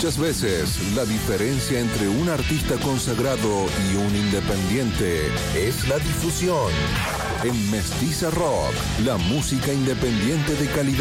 Muchas veces, la diferencia entre un artista consagrado y un independiente es la difusión. En Mestiza Rock, la música independiente de calidad.